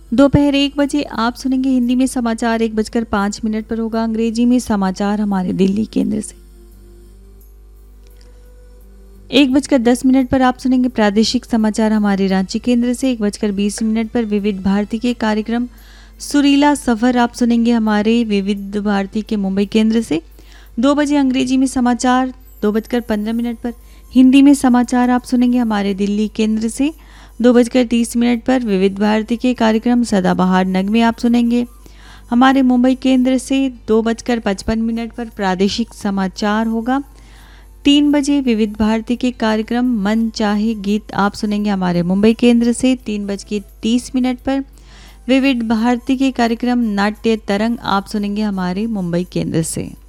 दोपहर 1 बजे आप सुनेंगे हिंदी में समाचार। 1:05 पर होगा अंग्रेजी में समाचार हमारे दिल्ली केंद्र से। 1:10 पर आप सुनेंगे प्रादेशिक समाचार हमारे रांची केंद्र से। 1:20 पर विविध भारती के कार्यक्रम सुरीला सफर आप सुनेंगे हमारे विविध भारती के मुंबई केंद्र से। 2 बजे अंग्रेजी में समाचार। 2:15 पर हिंदी में समाचार आप सुनेंगे हमारे दिल्ली केंद्र से। 2:30 पर विविध भारती के कार्यक्रम सदाबहार नगमे आप सुनेंगे हमारे मुंबई केंद्र से। 2:55 पर प्रादेशिक समाचार होगा। 3 बजे विविध भारती के कार्यक्रम मन चाहे गीत आप सुनेंगे हमारे मुंबई केंद्र से। 3:30 पर विविध भारती के कार्यक्रम नाट्य तरंग आप सुनेंगे हमारे मुंबई केंद्र से।